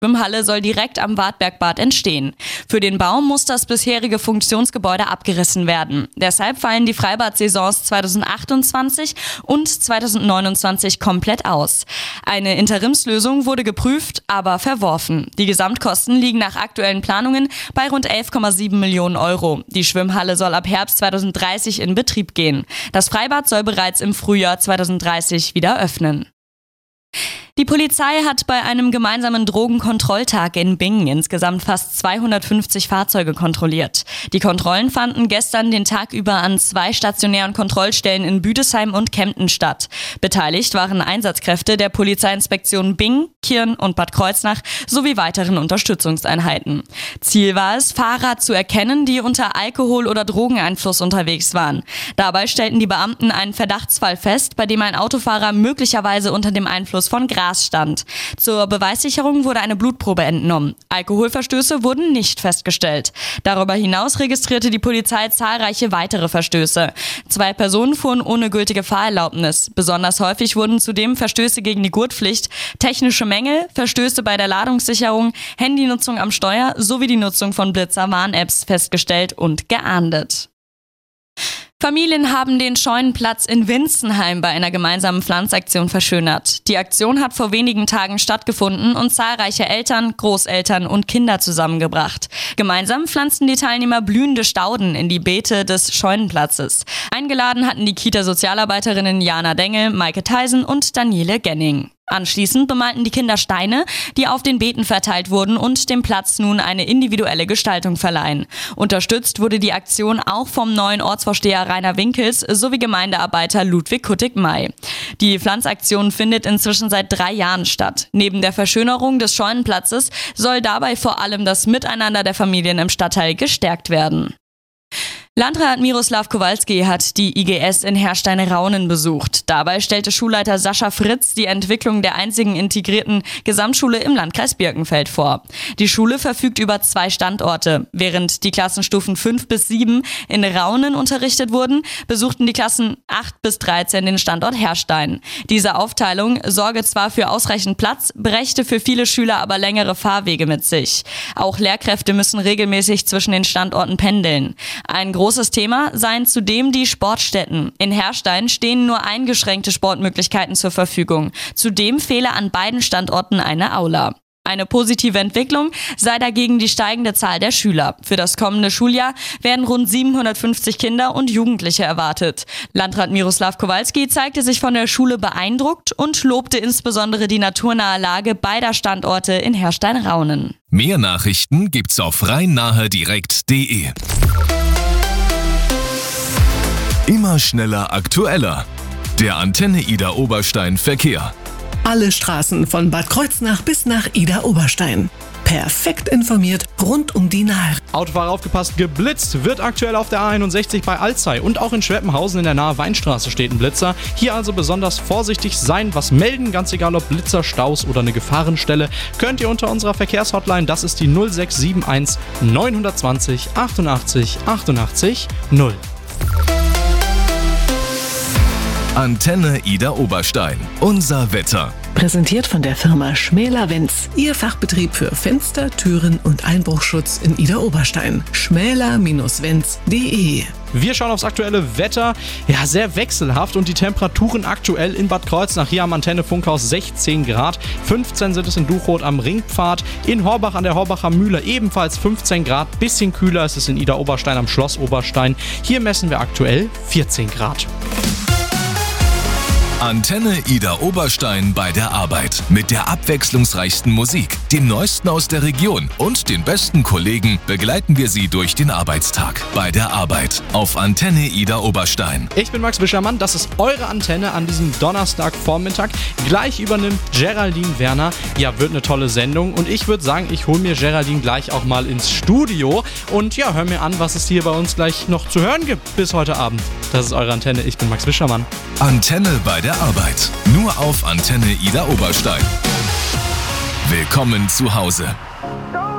Schwimmhalle soll direkt am Wartbergbad entstehen. Für den Bau muss das bisherige Funktionsgebäude abgerissen werden. Deshalb fallen die Freibad-Saisons 2028 und 2029 komplett aus. Eine Interimslösung wurde geprüft, aber verworfen. Die Gesamtkosten liegen nach aktuellen Planungen bei rund 11,7 Millionen Euro. Die Schwimmhalle soll ab Herbst 2030 in Betrieb gehen. Das Freibad soll bereits im Frühjahr 2030 wieder öffnen. Die Polizei hat bei einem gemeinsamen Drogenkontrolltag in Bingen insgesamt fast 250 Fahrzeuge kontrolliert. Die Kontrollen fanden gestern den Tag über an 2 stationären Kontrollstellen in Büdesheim und Kempten statt. Beteiligt waren Einsatzkräfte der Polizeiinspektion Bingen, Kirn und Bad Kreuznach sowie weiteren Unterstützungseinheiten. Ziel war es, Fahrer zu erkennen, die unter Alkohol- oder Drogeneinfluss unterwegs waren. Dabei stellten die Beamten einen Verdachtsfall fest, bei dem ein Autofahrer möglicherweise unter dem Einfluss von Gras stand. Zur Beweissicherung wurde eine Blutprobe entnommen. Alkoholverstöße wurden nicht festgestellt. Darüber hinaus registrierte die Polizei zahlreiche weitere Verstöße. 2 Personen fuhren ohne gültige Fahrerlaubnis. Besonders häufig wurden zudem Verstöße gegen die Gurtpflicht, technische Mängel, Verstöße bei der Ladungssicherung, Handynutzung am Steuer sowie die Nutzung von Blitzer-Warn-Apps festgestellt und geahndet. Familien haben den Scheunenplatz in Winzenheim bei einer gemeinsamen Pflanzaktion verschönert. Die Aktion hat vor wenigen Tagen stattgefunden und zahlreiche Eltern, Großeltern und Kinder zusammengebracht. Gemeinsam pflanzten die Teilnehmer blühende Stauden in die Beete des Scheunenplatzes. Eingeladen hatten die Kita-Sozialarbeiterinnen Jana Dengel, Maike Theisen und Daniele Genning. Anschließend bemalten die Kinder Steine, die auf den Beeten verteilt wurden und dem Platz nun eine individuelle Gestaltung verleihen. Unterstützt wurde die Aktion auch vom neuen Ortsvorsteher Rainer Winkels sowie Gemeindearbeiter Ludwig Kuttig-May. Die Pflanzaktion findet inzwischen seit 3 Jahren statt. Neben der Verschönerung des Scheunenplatzes soll dabei vor allem das Miteinander der Familien im Stadtteil gestärkt werden. Landrat Miroslav Kowalski hat die IGS in Herrstein-Raunen besucht. Dabei stellte Schulleiter Sascha Fritz die Entwicklung der einzigen integrierten Gesamtschule im Landkreis Birkenfeld vor. Die Schule verfügt über 2 Standorte. Während die Klassenstufen 5 bis 7 in Raunen unterrichtet wurden, besuchten die Klassen 8 bis 13 den Standort Herrstein. Diese Aufteilung sorge zwar für ausreichend Platz, brächte für viele Schüler aber längere Fahrwege mit sich. Auch Lehrkräfte müssen regelmäßig zwischen den Standorten pendeln. Ein großes Thema seien zudem die Sportstätten. In Herrstein stehen nur eingeschränkte Sportmöglichkeiten zur Verfügung. Zudem fehle an beiden Standorten eine Aula. Eine positive Entwicklung sei dagegen die steigende Zahl der Schüler. Für das kommende Schuljahr werden rund 750 Kinder und Jugendliche erwartet. Landrat Miroslav Kowalski zeigte sich von der Schule beeindruckt und lobte insbesondere die naturnahe Lage beider Standorte in Herrstein-Raunen. Mehr Nachrichten gibt's auf rhein-nahe-direkt.de. Immer schneller, aktueller. Der Antenne Ida Oberstein Verkehr. Alle Straßen von Bad Kreuznach bis nach Ida Oberstein. Perfekt informiert rund um die Nahe. Autofahrer aufgepasst, geblitzt wird aktuell auf der A61 bei Alzey und auch in Schweppenhausen in der Nahe Weinstraße steht ein Blitzer. Hier also besonders vorsichtig sein, was melden, ganz egal ob Blitzer, Staus oder eine Gefahrenstelle, könnt ihr unter unserer Verkehrshotline, das ist die 0671 920 88 88 0. Antenne Ida Oberstein. Unser Wetter. Präsentiert von der Firma Schmäler-Wenz. Ihr Fachbetrieb für Fenster, Türen und Einbruchschutz in Ida Oberstein. schmäler-wenz.de. Wir schauen aufs aktuelle Wetter. Ja, sehr wechselhaft und die Temperaturen aktuell in Bad Kreuznach. Hier am Antenne Funkhaus 16 Grad. 15 sind es in Duchroth am Ringpfad. In Horbach an der Horbacher Mühle ebenfalls 15 Grad. Bisschen kühler ist es in Ida Oberstein am Schloss Oberstein. Hier messen wir aktuell 14 Grad. Antenne Ida Oberstein bei der Arbeit. Mit der abwechslungsreichsten Musik, dem Neuesten aus der Region und den besten Kollegen begleiten wir Sie durch den Arbeitstag. Bei der Arbeit auf Antenne Ida Oberstein. Ich bin Max Wischermann, das ist eure Antenne an diesem Donnerstagvormittag. Gleich übernimmt Geraldine Werner. Ja, wird eine tolle Sendung und ich würde sagen, ich hole mir Geraldine gleich auch mal ins Studio und ja, hör mir an, was es hier bei uns gleich noch zu hören gibt bis heute Abend. Das ist eure Antenne, ich bin Max Wischermann. Antenne bei der Arbeit. Nur auf Antenne Ida Oberstein. Willkommen zu Hause.